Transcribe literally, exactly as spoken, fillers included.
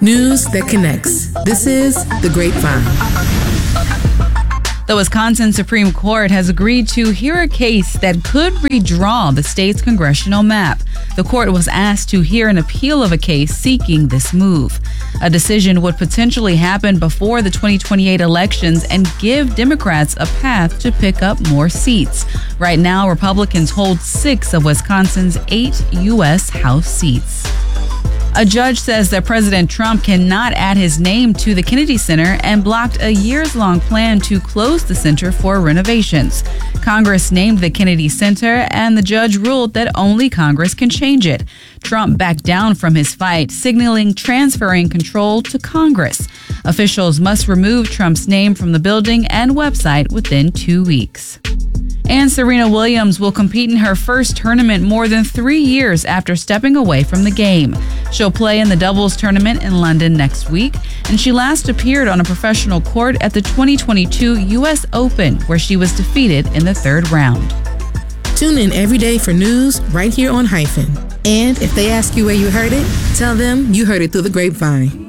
News that connects. This is The Grapevine. The Wisconsin Supreme Court has agreed to hear a case that could redraw the state's congressional map. The court was asked to hear an appeal of a case seeking this move. A decision would potentially happen before the twenty twenty-eight elections and give Democrats a path to pick up more seats. Right now, Republicans hold six of Wisconsin's eight U S House seats. A judge says that President Trump cannot add his name to the Kennedy Center and blocked a years-long plan to close the center for renovations. Congress named the Kennedy Center, and the judge ruled that only Congress can change it. Trump backed down from his fight, signaling transferring control to Congress. Officials must remove Trump's name from the building and website within two weeks. And Serena Williams will compete in her first tournament more than three years after stepping away from the game. She'll play in the doubles tournament in London next week, and she last appeared on a professional court at the twenty twenty-two U S Open, where she was defeated in the third round. Tune in every day for news right here on Hyphen. And if they ask you where you heard it, tell them you heard it through the grapevine.